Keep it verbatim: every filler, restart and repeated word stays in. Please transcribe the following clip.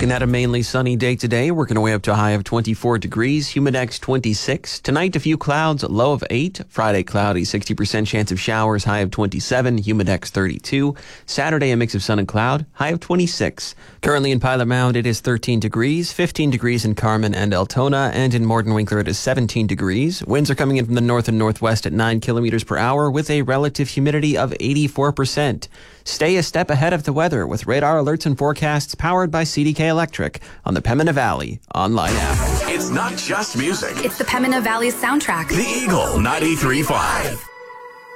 Looking at a mainly sunny day today, working our way up to a high of twenty-four degrees, humidex twenty-six. Tonight, a few clouds, low of eight. Friday, cloudy, sixty percent chance of showers, high of twenty-seven, humidex thirty-two. Saturday, a mix of sun and cloud, high of twenty-six. Currently in Pilot Mound, it is thirteen degrees, fifteen degrees in Carmen and Altona, and in Mordenwinkler, it is seventeen degrees. Winds are coming in from the north and northwest at nine kilometers per hour with a relative humidity of eighty-four percent. Stay a step ahead of the weather with radar alerts and forecasts powered by C D K Electric on the Pembina Valley online app. It's not just music. It's the Pembina Valley's soundtrack. The Eagle ninety-three point five.